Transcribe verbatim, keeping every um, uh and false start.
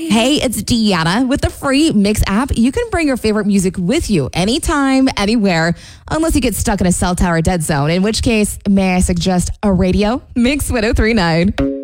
Hey, it's Deanna. With the free Mix app, you can bring your favorite music with you anytime, anywhere, unless you get stuck in a cell tower dead zone, in which case, may I suggest a radio? Mix ten thirty-nine.